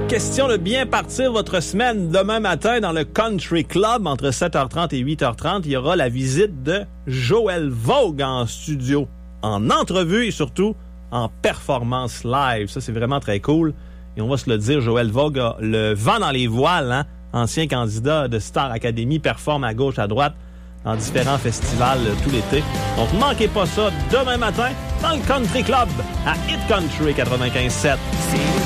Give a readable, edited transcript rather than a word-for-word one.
Question de bien partir votre semaine. Demain matin, dans le Country Club, entre 7h30 et 8h30, il y aura la visite de Joël Vogue en studio, en entrevue et surtout en performance live. Ça, c'est vraiment très cool. Et on va se le dire, Joël Vogue a le vent dans les voiles, hein? Ancien candidat de Star Academy, performe à gauche, à droite, dans différents festivals tout l'été. Donc, ne manquez pas ça demain matin dans le Country Club à Hit Country 95.7.